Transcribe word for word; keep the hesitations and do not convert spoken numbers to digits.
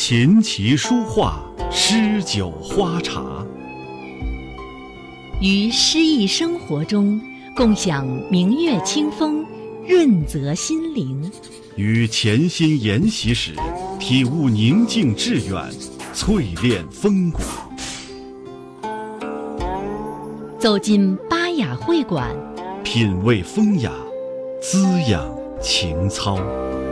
琴棋书画，诗酒花茶， 于诗意生活中共享明月清风，润泽心灵。 于潜心研习时，体悟宁静致远，淬炼风骨。 走进巴雅会馆， 品味风雅，滋养情操。